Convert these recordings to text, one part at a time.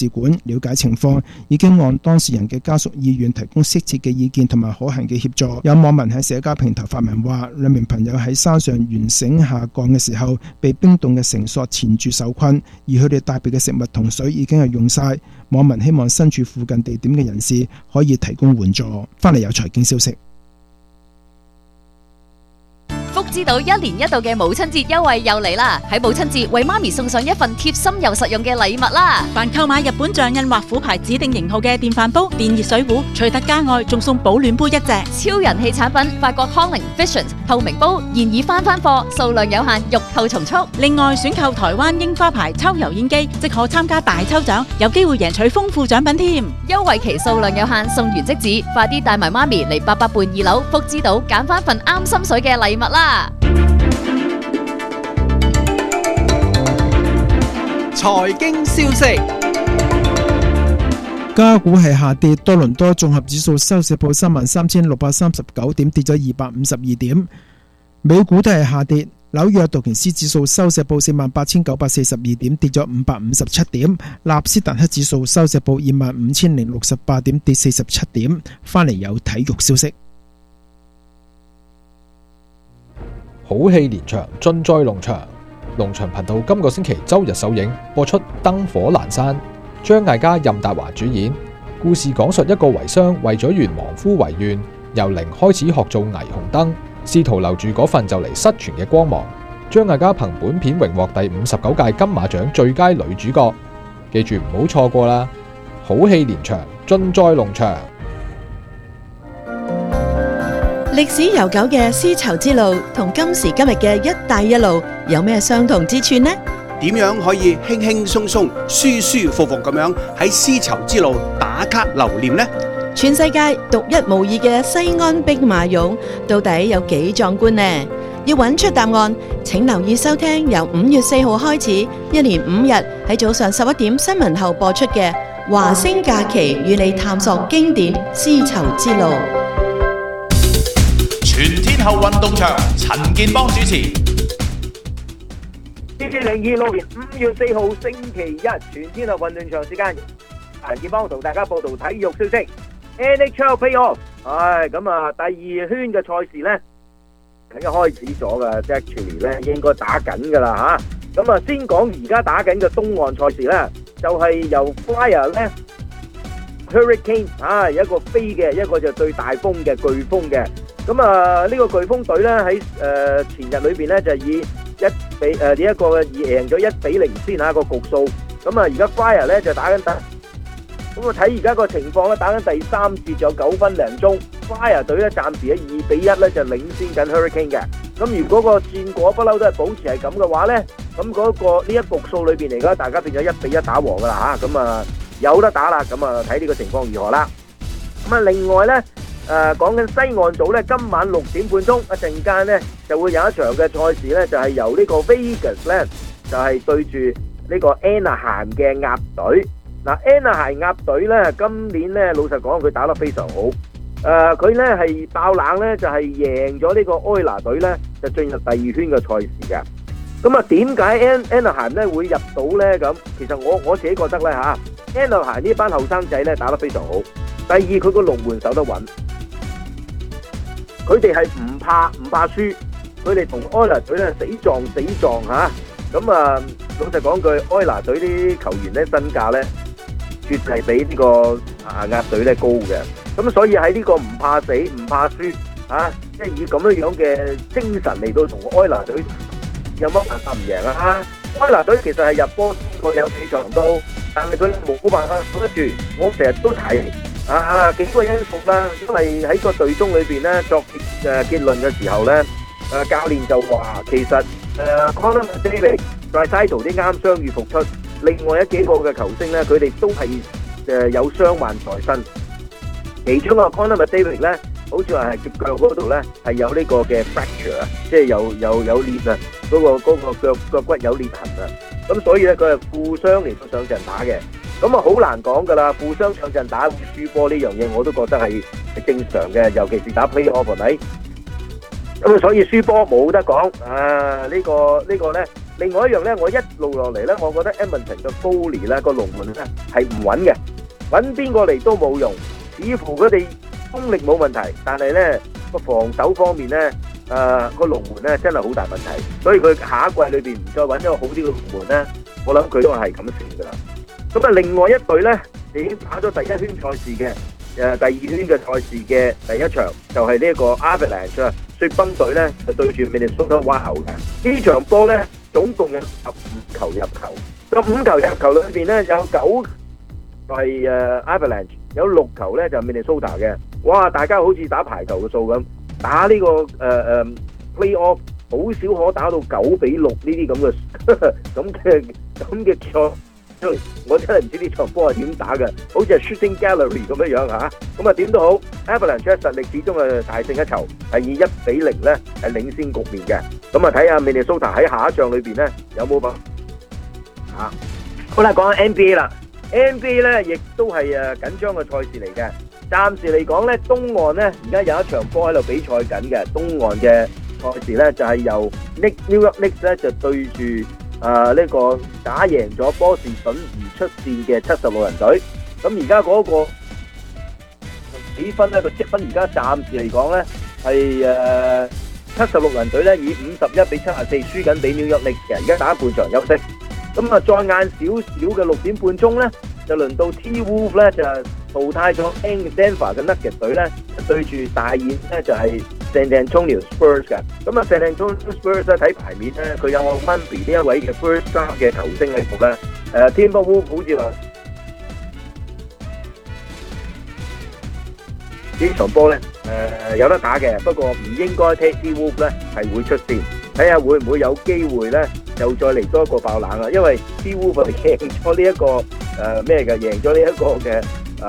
事館了解情況，已經按當事人嘅家屬意願提供適切嘅意見同埋可行嘅協助。有網民喺社交平台發文話，兩名朋友喺山上沿繩下降嘅時候，被冰凍嘅繩索纏住受困，而佢哋帶備嘅食物同水已經係用晒。網民希望身處附近地點嘅人士可以提供援助。翻嚟有財經消息。 福之島1年1度嘅母親節優惠又嚟啦！喺母親節為媽咪送上一份貼心又實用嘅禮物啦！ 凡購買日本象印或虎牌指定型號嘅電飯煲、電熱水壺，除特價外，仲送保暖杯一隻。 超人氣產品法國康寧 Visions 透明煲現已翻貨，數量有限，欲購從速。 另外，選購台灣櫻花牌抽油煙機，即可參加大抽獎，有機會贏取豐富獎品添。 優惠期數量有限，送完即止，快啲帶埋媽咪嚟88伴2樓福之島揀翻份啱心水嘅禮物啦！ 財經消息， 加股係下跌，多倫多綜合指數收市報33,639點，跌咗252點。美股都係下跌，紐約道瓊斯指數收市報48,942點，跌咗557點。納斯達克指數收市報25,068點，跌47點。翻嚟有體育消息。 好戲連場，盡在農場。農場頻道今個星期周日首映播出《燈火闌珊》，張艾嘉、任達華主演。故事講述一個遺孀為咗圓亡夫遺願，由零開始學做霓虹燈，試圖留住嗰份就嚟失傳嘅光芒。張艾嘉憑本片榮獲第59屆金馬獎最佳女主角，記住唔好錯過啦！好戲連場，盡在農場。 歷史悠久嘅絲綢之路同今時今日嘅一帶一路有咩相同之處呢？ 點樣可以輕輕鬆鬆、舒舒服服咁樣喺絲綢之路打卡留念呢？ 全世界獨一無二嘅西安兵馬俑到底有幾壯觀呢？要揾出答案，請留意收聽由5月4號開始，一連5日喺早上11點新聞後播出嘅華星假期與你探索經典絲綢之路。 全天候運動場，陳健邦主持。 2026年5月4號星期一，全天候運動場時間，陳健邦同大家報道體育消息。NHL Playoff， 咁啊，第2圈嘅賽事咧，已經開始咗噶 ，actually 咧應該打緊噶啦吓。咁啊，先講而家打緊嘅東岸賽事咧，就係由 Flyer 咧 Hurricane 一個飛嘅，一個就對大風嘅颶風嘅。咁啊，呢個颶風隊咧喺前日裏邊咧就以一個贏咗1-0先下個局數。咁啊，而家 Fire 咧就打緊咁啊，睇而家個情況咧，打緊第3節仲有9分零鐘 ，Fire 隊咧暫時喺2-1咧就領先緊 Hurricane 嘅。咁如果個戰果不嬲都係保持係咁嘅話咧，咁嗰個呢一局數裏邊嚟講，大家變咗1-1打和噶啦吓。咁啊有得打啦，咁啊睇呢個情況如何啦。咁啊，另外咧。講緊西岸組咧，今晚6點半鐘一陣間咧就會有一場嘅賽事咧，就係由呢個 Vegas 咧就係對住呢個 Anaheim 嘅鴨隊。嗱，Anaheim 鴨隊咧今年咧老實講佢打得非常好。佢咧係爆冷咧就係贏咗呢個埃拿隊咧，就進入第2圈嘅賽事嘅。咁啊，點解 Anaheim 咧會入到咧？咁其實我自己覺得咧吓 Anaheim 呢班後生仔咧打得非常好。第二，佢個龍門守得穩。佢哋係唔怕輸，佢哋同埃拿隊咧死撞吓，咁啊老實講句，埃拿隊啲球員咧身價咧絕係比呢個鴨隊咧高嘅，咁所以喺呢個唔怕死唔怕輸即係以咁樣嘅精神嚟到同埃拿隊有乜辦法唔贏啊？埃拿隊其實係入波個有4場都，但係佢冇辦法守得住，我成日都睇。幾個因素啦，因為喺個隊中裏邊咧作結論嘅時候咧，教練就話其實Connor McDavid、Draisaitl 啲啱傷愈復出，另外幾個嘅球星咧，佢哋都係有傷患在身。其中個 Connor McDavid 咧，好似話係腳嗰度咧係有呢個嘅 fracture 即係有裂啊，嗰個腳骨有裂痕啊，咁所以咧佢係負傷嚟到上陣打嘅。咁啊，好難講噶啦，互相上陣打會輸波呢樣嘢，我都覺得係正常嘅，尤其是打 playoff 係咪？咁啊，所以輸波冇得講。呢個咧， 另外一樣咧，我一路落嚟咧，我覺得 Edmonton 嘅高連咧個龍門咧係唔穩嘅，揾邊個嚟都冇用，似乎佢哋功力冇問題，但係咧個防守方面咧，個龍門咧真係好大問題，所以佢下一季裏邊唔再揾一個好啲嘅龍門咧，我諗佢都係咁算噶啦。咁啊，另外一隊咧已經打咗第一圈賽事嘅，第二圈嘅賽事嘅第一場就係呢一個 Avalanche 啊，雪崩隊咧就對住 Minnesota Wild 嘅。呢場波咧總共有15球入球，15球入球裏邊咧有9係Avalanche， 有6球咧就 Minnesota 嘅。哇！大家好似打排球嘅數咁，打呢個Playoff 好少可打到9-6呢啲咁嘅賽。我真係唔知呢場波係點打嘅，好似係 Shooting Gallery 咁樣嚇。咁啊點都好 ，Avalanche 實力始終係大勝一籌，係以1-0咧係領先局面嘅。咁啊睇下 Minnesota 喺下一仗裏邊咧有冇辦法。好啦，講下 NBA 啦 ，NBA 咧亦都係緊張嘅賽事嚟嘅。暫時嚟講咧，東岸咧而家有一場波喺度比賽緊嘅，東岸嘅賽事咧就係由 New York Knicks 咧就對住。呢個打贏咗波士頓而出線嘅76人隊，咁而家嗰個比分咧個積分而家暫時嚟講咧係76人隊咧以51-74輸緊俾 New York Knicks嘅，而家打半場休息。咁啊再晏少少嘅6點半鐘咧，就輪到 T-Wolves 咧就淘汰咗 Denver 嘅 Nuggets 隊咧，對住大燕咧就係San Antonio Spurs 嘅。咁啊 San Antonio Spurs 咧睇牌面咧，佢有我 Wemby 呢一位嘅 first draft 嘅球星喺度咧。Timberwolves 好似話呢場波咧有得打嘅，不過唔應該睇 T-Wolves 咧係會出線，睇下會唔會有機會咧又再嚟多一個爆冷啊！因為 T-Wolves 贏咗呢一個贏咗呢一個嘅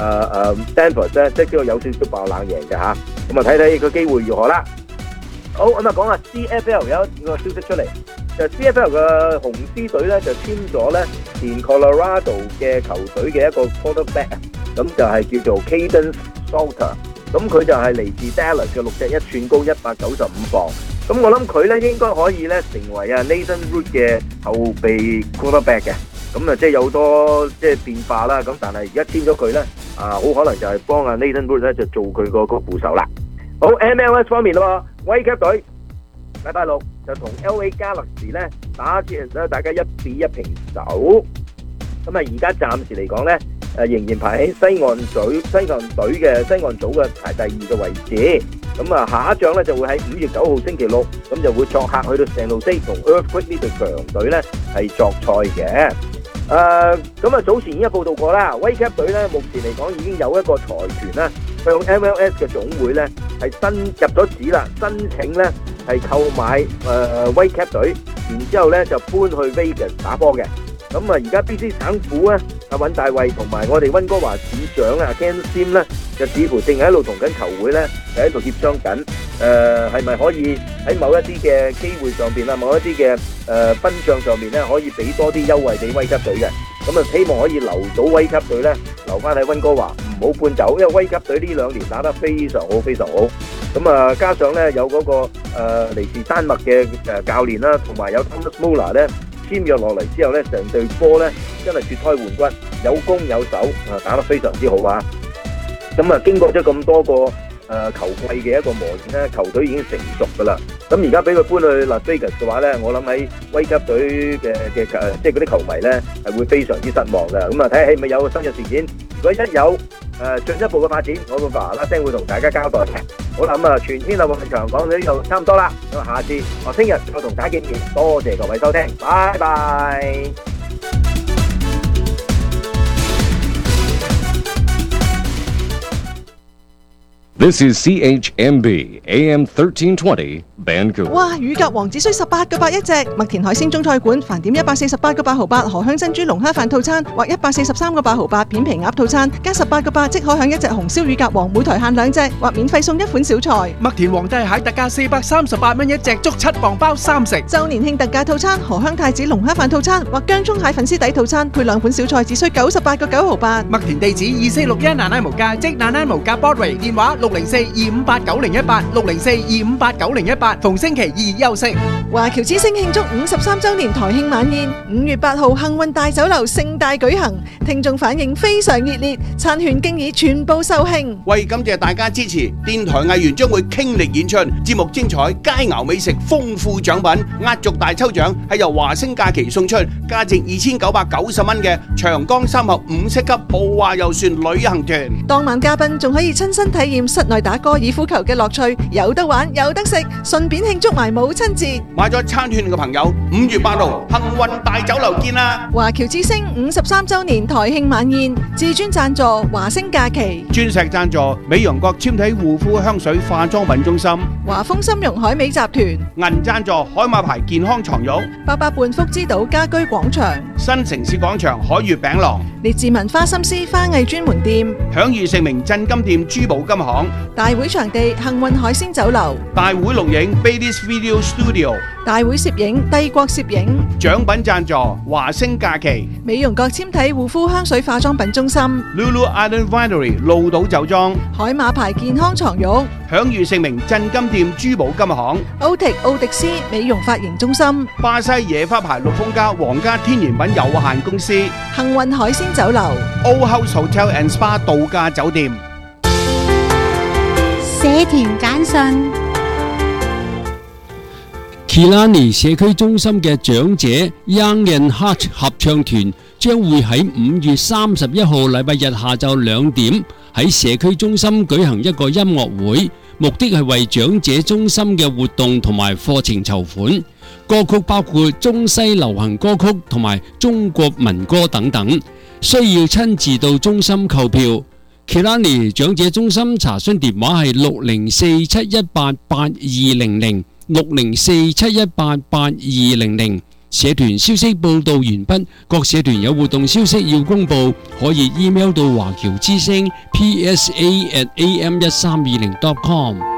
Stanford 咧，即係叫做有少少爆冷贏嘅嚇。咁啊睇睇個機會如何啦。好，咁啊講下 CFL 有一個消息出嚟，就 CFL 嘅紅獅隊咧就簽咗咧前 Colorado 嘅球隊嘅一個 quarterback 啊，咁就係叫做 Cadence Salter， 咁佢就係嚟自 Dallas 嘅6尺1寸高195磅，咁我諗佢咧應該可以咧成為啊 Nathan Root 嘅後備 quarterback 嘅，咁啊即係有好多即係變化啦，咁但係而家簽咗佢咧好可能就係幫啊 Nathan Root 咧就做佢個副手啦。好 MLS 方面咯，威級隊禮拜6就同 LA Galaxy 咧打戰咧，大家1-1平手。咁啊，而家暫時嚟講咧，仍然排喺西岸組嘅排第2嘅位置。咁啊，下一仗咧就會喺5月9號星期6，咁就會作客去到聖路西同 Earthquake 呢隊強隊咧係作賽嘅。咁啊，早前已經報道過啦，威級隊咧目前嚟講已經有一個財團啦，向 MLS 嘅總會咧係入咗紙啦，申請咧係購買威級隊，然之後咧就搬去 Vegas 打波嘅。咁啊，而家 BC 省府咧，阿尹大衛同埋我哋溫哥華市長啊 Ken Sim 咧，就似乎正喺度同緊球會咧，就喺度協商緊，係咪可以喺某一啲嘅機會上邊啊，某一啲嘅分賬上面咧，可以俾多啲優惠俾威級隊嘅。咁啊，希望可以留到威級隊咧，留翻喺溫哥華，唔好搬走，因為威級隊呢2年打得非常好，非常好。咁啊，加上咧有嗰個嚟自丹麥嘅教練啦，同埋有 Thomas Muller 咧。簽約落嚟之後咧，成隊波咧真係脫胎換骨，有攻有守，打得非常之好啊！咁啊，經過咗咁多個球季嘅一個磨練咧，球隊已經成熟噶啦。咁而家俾佢搬去 Las Vegas 嘅話咧，我諗喺威級隊嘅即係嗰啲球迷咧係會非常之失望嘅。咁啊，睇下係咪有新嘅事件。如果一有進一步嘅發展，我會嗱嗱聲會同大家交代嘅。好啦，咁啊，全天候運動場講到呢度差唔多啦。咁啊，下次我聽日再同大家見面。多謝各位收聽，拜拜。 This is CHMB AM 1320 Vancouver。 哇！乳鴿王只需18個8一隻，麥田海鮮中菜館飯點148個8毫8荷香珍珠龍蝦飯套餐，或143個8毫8片皮鴨套餐，加18個8即可享1隻紅燒乳鴿王，每台限2隻，或免費送1款小菜。 麥田皇帝蟹特價438蚊一隻，足7磅包3食。 周年慶特價套餐，荷香太子龍蝦飯套餐，或薑葱蟹粉絲底套餐，配2款小菜，只需98個9毫8。 麥田地址2461南拉無街，即南拉無街 Broadway，電話6 604-258-9018，604-258-9018，逢星期二休息。 華僑之星慶祝53周年台慶晚宴5月8號幸運大酒樓盛大舉行，聽眾反應非常熱烈，餐券經已全部售罄。 為感謝大家支持，電台藝員將會傾力演出，節目精彩，佳肴美食，豐富獎品，壓軸大抽獎係由華星假期送出，價值2990蚊嘅長江三峽5星級豪華遊船旅行團。 當晚嘉賓仲可以親身體驗室內打高爾夫球嘅樂趣，有得玩有得食，順便慶祝埋母親節。 買咗餐券嘅朋友，5月8號幸運大酒樓見啦！ 華僑之星53周年台慶晚宴，至尊贊助華星假期， 鑽石贊助美容國纖體護膚香水化妝品中心， 華豐參茸海味集團， 銀贊助海馬牌健康床褥 88半福之島家居廣場， 新城市廣場海悅餅廊， 列治文花心思花藝專門店， 享譽盛名鎮金店珠寶金行， 大會場地幸運海鮮酒樓， 大會錄影 Baileys Video Studio， 大會攝影帝國攝影， 獎品贊助華星假期， 美容國纖體護膚香水化妝品中心 Lulu Island Winery 鷺島酒莊， 海馬牌健康床褥， 享譽盛名鎮金店珠寶金行， 歐迪奧迪斯美容髮型中心， 巴西野花牌綠風家皇家天然品有限公司， 幸運海鮮酒樓， Old House Hotel and Spa 度假酒店。 社團簡訊。 Killarney 社區中心嘅長者 Young and Heart 合唱團將會喺5月31號禮拜日下晝2點喺社區中心舉行一個音樂會，目的係為長者中心嘅活動同埋課程籌款。歌曲包括中西流行歌曲同埋中國民歌等等，需要親自到中心購票。Killarney 長者中心查詢電話係604-718-8200。604-718-8200。社團消息報道完畢，各社團有活動消息要公佈，可以 email 到華僑之聲 psa@am1320.com。